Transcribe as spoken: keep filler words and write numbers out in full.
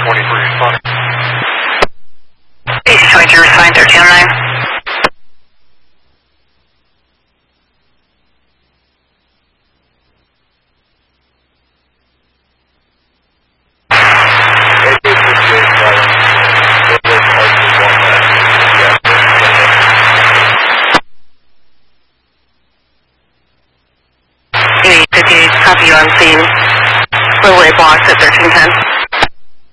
twenty-three, responding. A C twenty-two, responding thirteen oh nine. fifty-eight, copy you on scene. Railway blocks at thirteen ten.